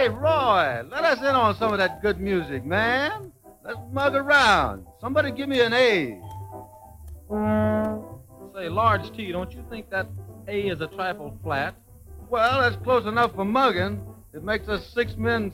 Hey, Roy, let us in on some of that good music, man. Let's mug around. Somebody give me an A. Say, Large T, don't you think that A is a trifle flat? Well, that's close enough for mugging. It makes us 6 men